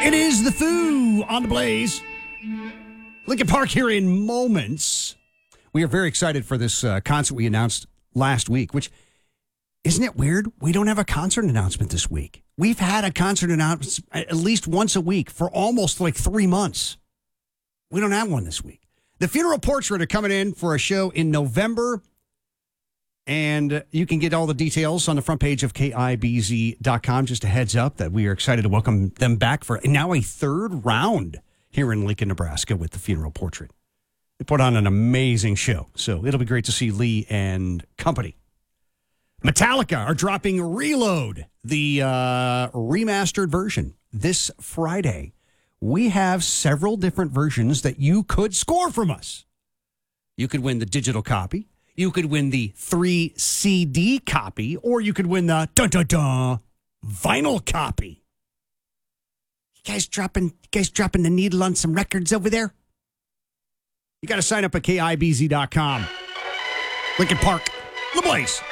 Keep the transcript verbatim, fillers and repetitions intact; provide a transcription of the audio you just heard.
It is the Foo on the Blaze. Lincoln Park here in moments. We are very excited for this uh, concert we announced last week, which, isn't it weird? We don't have a concert announcement this week. We've had a concert announcement at least once a week for almost like three months. We don't have one this week. The Funeral Portrait are coming in for a show in November, and you can get all the details on the front page of K I B Z dot com. Just a heads up that we are excited to welcome them back for now a third round here in Lincoln, Nebraska with the Funeral Portrait. They put on an amazing show, so it'll be great to see Lee and company. Metallica are dropping Reload, the uh, remastered version, this Friday. We have several different versions that you could score from us. You could win the digital copy. You could win the three C D copy, or you could win the dun-dun-dun vinyl copy. You guys dropping, you guys dropping the needle on some records over there? You got to sign up at K I B Z dot com. Lincoln Park, the Blaze.